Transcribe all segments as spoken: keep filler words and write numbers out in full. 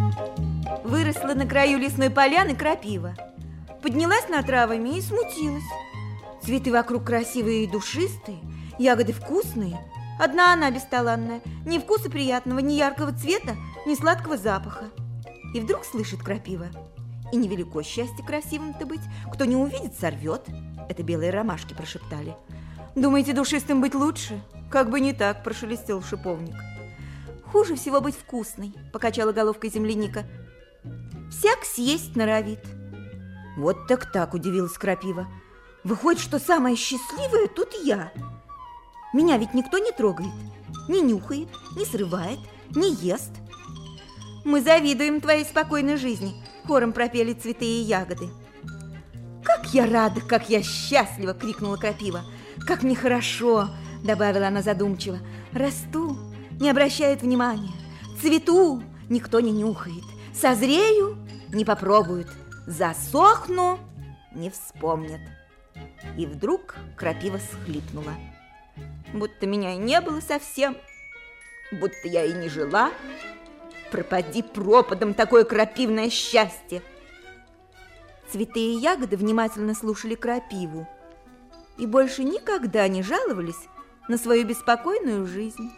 Выросла на краю лесной поляны крапива. Поднялась над травами и смутилась. Цветы вокруг красивые и душистые, ягоды вкусные. Одна она бесталанная, ни вкуса приятного, ни яркого цвета, ни сладкого запаха. И вдруг слышит крапива: и невелико счастье красивым-то быть, кто не увидит, сорвет. Это белые ромашки прошептали. Думаете, душистым быть лучше? Как бы не так, прошелестел шиповник. Хуже всего быть вкусной, покачала головкой земляника. Всяк съесть норовит. Вот так так, удивилась крапива. Выходит, что самая счастливая тут я. Меня ведь никто не трогает, не нюхает, не срывает, не ест. Мы завидуем твоей спокойной жизни, хором пропели цветы и ягоды. Как я рада, как я счастлива, крикнула крапива. Как мне хорошо, добавила она задумчиво. Расту, не обращает внимания, цвету, никто не нюхает, созрею, не попробуют, засохну, не вспомнят. И вдруг крапива всхлипнула. Будто меня и не было совсем, будто я и не жила. Пропади пропадом такое крапивное счастье. Цветы и ягоды внимательно слушали крапиву и больше никогда не жаловались на свою беспокойную жизнь.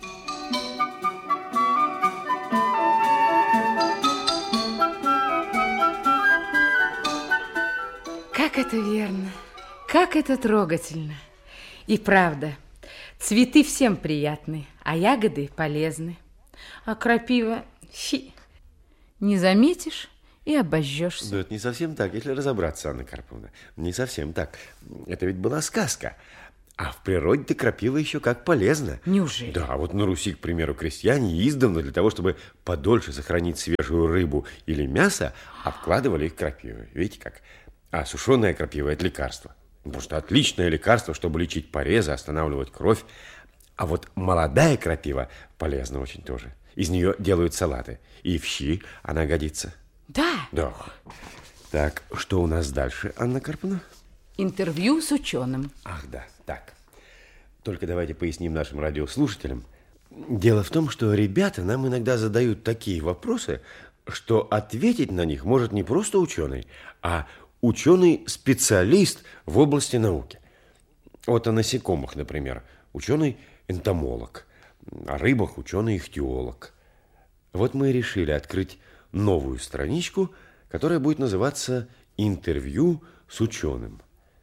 Как это верно, как это трогательно. И правда, цветы всем приятны, а ягоды полезны. А крапива, фи, не заметишь и обожжешься. Да это не совсем так, если разобраться, Анна Карповна. Не совсем так. Это ведь была сказка. А в природе-то крапива еще как полезна. Неужели? Да, вот на Руси, к примеру, крестьяне издавна для того, чтобы подольше сохранить свежую рыбу или мясо, обкладывали их крапивой. Видите как? А сушеная крапива – это лекарство. Потому что отличное лекарство, чтобы лечить порезы, останавливать кровь. А вот молодая крапива полезна очень тоже. Из нее делают салаты. И в щи она годится. Да? Да. Так, что у нас дальше, Анна Карповна? Интервью с ученым. Ах, да, так. Только давайте поясним нашим радиослушателям. Дело в том, что ребята нам иногда задают такие вопросы, что ответить на них может не просто ученый, а ученый-специалист в области науки. Вот о насекомых, например, ученый-энтомолог, о рыбах ученый-ихтиолог. Вот мы и решили открыть новую страничку, которая будет называться «Интервью с ученым».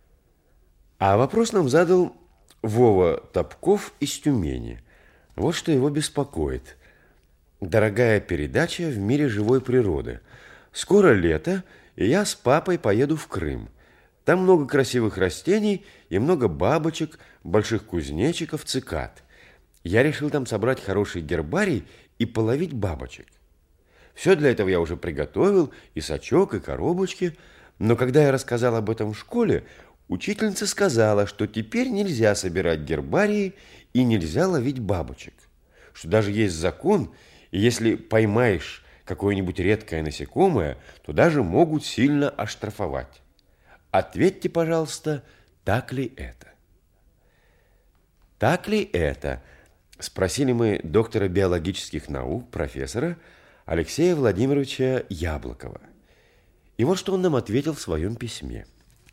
А вопрос нам задал Вова Топков из Тюмени. Вот что его беспокоит. Дорогая передача в мире живой природы. Скоро лето, и я с папой поеду в Крым. Там много красивых растений и много бабочек, больших кузнечиков, цикад. Я решил там собрать хороший гербарий и половить бабочек. Все для этого я уже приготовил, и сачок, и коробочки. Но когда я рассказал об этом в школе, учительница сказала, что теперь нельзя собирать гербарии и нельзя ловить бабочек. Что даже есть закон, и если поймаешь какое-нибудь редкое насекомое, то даже могут сильно оштрафовать. Ответьте, пожалуйста, так ли это? Так ли это? Спросили мы доктора биологических наук, профессора Алексея Владимировича Яблокова. И вот что он нам ответил в своем письме.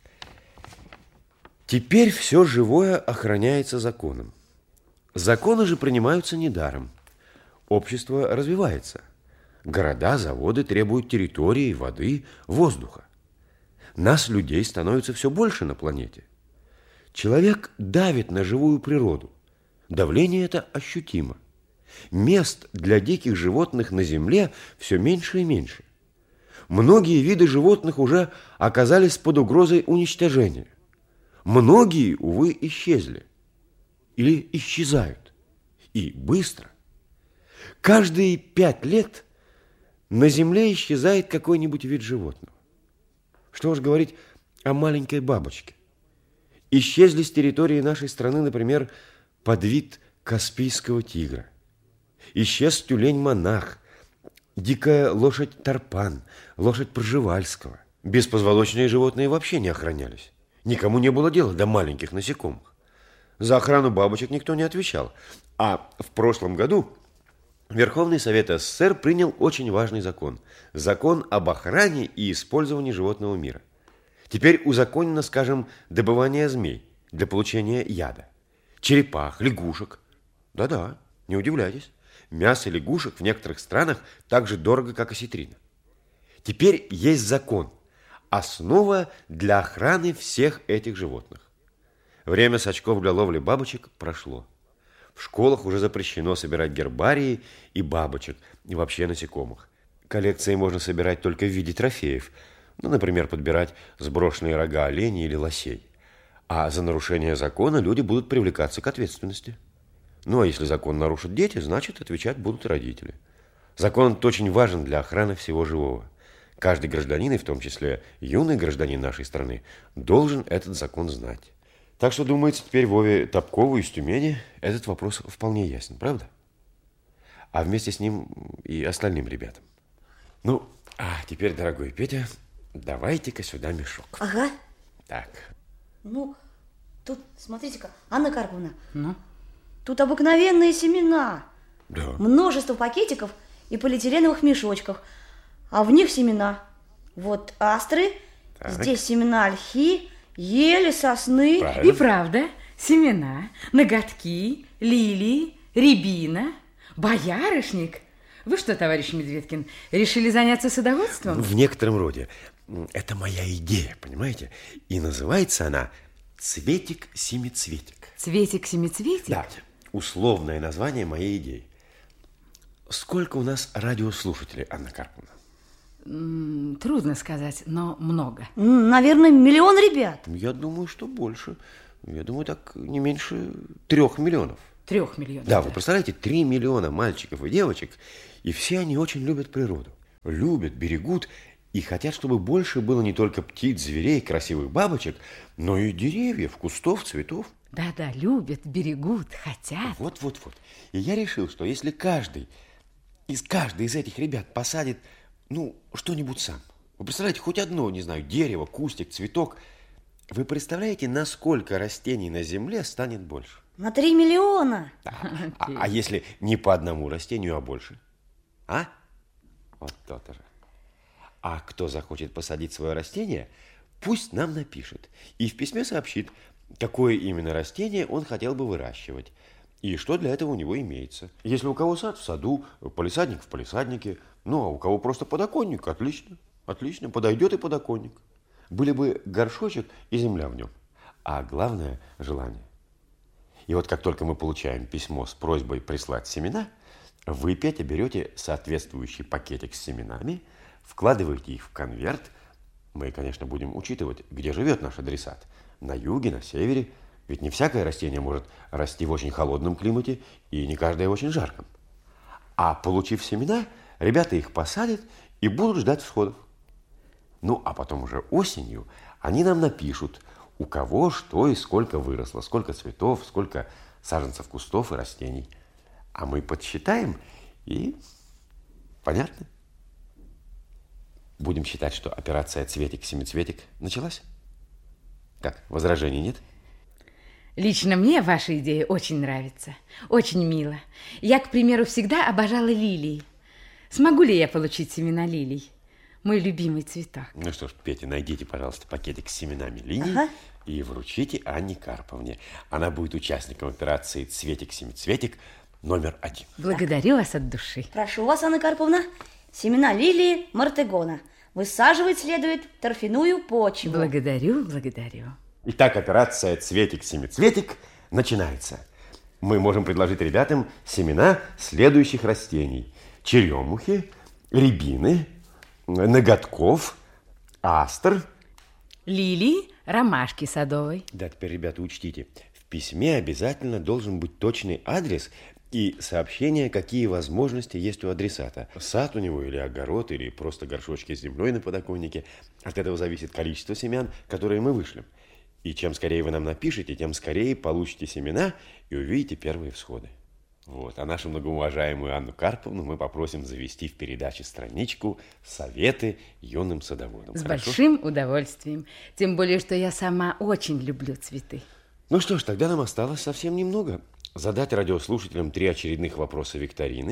Теперь все живое охраняется законом. Законы же принимаются недаром. Общество развивается. Города, заводы требуют территории, воды, воздуха. Нас, людей, становится все больше на планете. Человек давит на живую природу. Давление это ощутимо. Мест для диких животных на земле все меньше и меньше. Многие виды животных уже оказались под угрозой уничтожения. Многие, увы, исчезли. Или исчезают. И быстро. Каждые пять лет на земле исчезает какой-нибудь вид животного. Что уж говорить о маленькой бабочке. Исчезли с территории нашей страны, например, подвид каспийского тигра. Исчез тюлень-монах, дикая лошадь Тарпан, лошадь Пржевальского. Беспозволочные животные вообще не охранялись. Никому не было дела до маленьких насекомых. За охрану бабочек никто не отвечал. А в прошлом году Верховный Совет СССР принял очень важный закон. Закон об охране и использовании животного мира. Теперь узаконено, скажем, добывание змей для получения яда. Черепах, лягушек. Да-да, не удивляйтесь. Мясо лягушек в некоторых странах так же дорого, как осетрина. Теперь есть закон. Основа для охраны всех этих животных. Время с очков для ловли бабочек прошло. В школах уже запрещено собирать гербарии и бабочек, и вообще насекомых. Коллекции можно собирать только в виде трофеев. Ну, например, подбирать сброшенные рога оленей или лосей. А за нарушение закона люди будут привлекаться к ответственности. Ну, а если закон нарушат дети, значит, отвечать будут родители. Закон очень важен для охраны всего живого. Каждый гражданин, и в том числе юный гражданин нашей страны, должен этот закон знать. Так что, думается, теперь Вове Топкову из Тюмени этот вопрос вполне ясен, правда? А вместе с ним и остальным ребятам. Ну, а теперь, дорогой Петя, давайте-ка сюда мешок. Ага. Так. Ну, тут, смотрите-ка, Анна Карповна, Ну? тут обыкновенные семена. Да. Множество пакетиков и полиэтиленовых мешочков, а в них семена. Вот астры, Так. здесь семена ольхи, ели, сосны. Правильно. И правда, семена, ноготки, лилии, рябина, боярышник. Вы что, товарищ Медведкин, решили заняться садоводством? В некотором роде. Это моя идея, понимаете? И называется она «Цветик-семицветик». Цветик-семицветик? Да, условное название моей идеи. Сколько у нас радиослушателей, Анна Карповна? М, Трудно сказать, но много. М, Наверное, миллион ребят. Я думаю, что больше. Я думаю, так не меньше трех миллионов. Трех миллионов. Да, вы представляете, три миллиона мальчиков и девочек, и все они очень любят природу. Любят, берегут и хотят, чтобы больше было не только птиц, зверей, красивых бабочек, но и деревьев, кустов, цветов. Да-да, любят, берегут, хотят. Вот-вот-вот. И я решил, что если каждый из каждый из этих ребят посадит, ну, что-нибудь сам. Вы представляете, хоть одно, не знаю, дерево, кустик, цветок. Вы представляете, насколько растений на земле станет больше? На три миллиона. Да. А, а если не по одному растению, а больше? А? Вот то-то же. А кто захочет посадить свое растение, пусть нам напишет. И в письме сообщит, какое именно растение он хотел бы выращивать. И что для этого у него имеется. Если у кого сад в саду, палисадник в палисаднике, ну, а у кого просто подоконник, отлично. Отлично, подойдет и подоконник. Были бы горшочек и земля в нем. А главное – желание. И вот как только мы получаем письмо с просьбой прислать семена, вы, Петя, берете соответствующий пакетик с семенами, вкладываете их в конверт. Мы, конечно, будем учитывать, где живет наш адресат. На юге, на севере. Ведь не всякое растение может расти в очень холодном климате, и не каждое в очень жарком. А получив семена, ребята их посадят и будут ждать всходов. Ну, а потом уже осенью они нам напишут, у кого что и сколько выросло, сколько цветов, сколько саженцев кустов и растений. А мы подсчитаем и... Понятно? Будем считать, что операция «Цветик-семицветик» началась? Как, возражений нет? Лично мне ваша идея очень нравится, очень мило. Я, к примеру, всегда обожала лилии. Смогу ли я получить семена лилий? Мой любимый цветок. Ну что ж, Петя, найдите, пожалуйста, пакетик с семенами лилий Ага. и вручите Анне Карповне. Она будет участником операции «Цветик-семицветик» номер один. Благодарю вас от души. Прошу вас, Анна Карповна, семена лилии Мартегона. Высаживать следует в торфяную почву. Благодарю, благодарю. Итак, операция «Цветик-семицветик» начинается. Мы можем предложить ребятам семена следующих растений. Черемухи, рябины, ноготков, астр. Лилии, ромашки садовой. Да, теперь, ребята, учтите. В письме обязательно должен быть точный адрес и сообщение, какие возможности есть у адресата. Сад у него или огород, или просто горшочки с землей на подоконнике. От этого зависит количество семян, которые мы вышлем. И чем скорее вы нам напишете, тем скорее получите семена и увидите первые всходы. Вот. А нашу многоуважаемую Анну Карповну мы попросим завести в передаче страничку «Советы юным садоводам». С Хорошо? большим удовольствием. Тем более, что я сама очень люблю цветы. Ну что ж, тогда нам осталось совсем немного. Задать радиослушателям три очередных вопроса викторины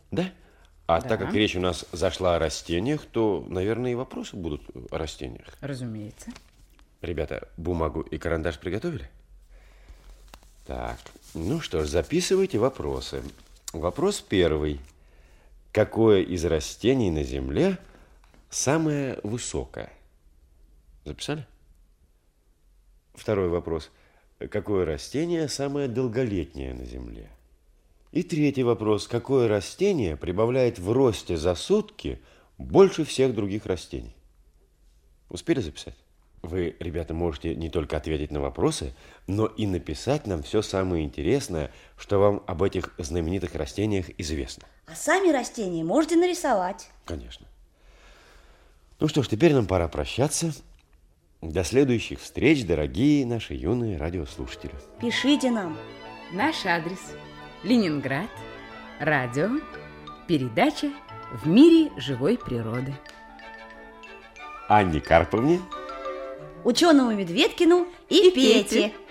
Да? А Да. так как речь у нас зашла о растениях, то, наверное, и вопросы будут о растениях. Разумеется. Ребята, бумагу и карандаш приготовили? Так, ну что ж, записывайте вопросы. Вопрос первый. Какое из растений на Земле самое высокое? Записали? Второй вопрос. Какое растение самое долголетнее на Земле? И третий вопрос. Какое растение прибавляет в росте за сутки больше всех других растений? Успели записать? Вы, ребята, можете не только ответить на вопросы, но и написать нам все самое интересное, что вам об этих знаменитых растениях известно. А сами растения можете нарисовать. Конечно. Ну что ж, теперь нам пора прощаться. До следующих встреч, дорогие наши юные радиослушатели. Пишите нам. Наш адрес: Ленинград, радио, передача «В мире живой природы». Анне Карповне, Ученому Медведкину и, И Пете. Пете.